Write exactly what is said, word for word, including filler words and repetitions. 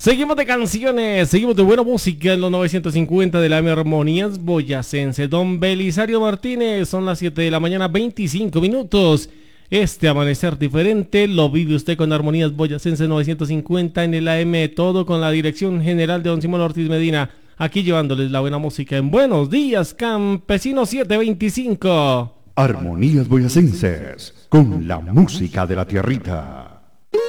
Seguimos de canciones, seguimos de buena música en los novecientos cincuenta de la M Armonías Boyacense. Don Belisario Martínez, son las siete de la mañana, veinticinco minutos. Este amanecer diferente lo vive usted con Armonías Boyacense novecientos cincuenta en el A M, todo con la dirección general de don Simón Ortiz Medina. Aquí llevándoles la buena música en Buenos Días Campesinos siete veinticinco. Armonías Boyacenses, con la música de la tierrita.